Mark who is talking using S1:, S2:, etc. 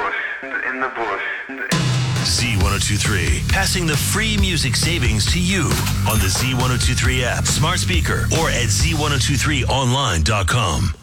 S1: Z1023, passing the free music savings to you on the Z1023 app, smart speaker, or at Z1023online.com.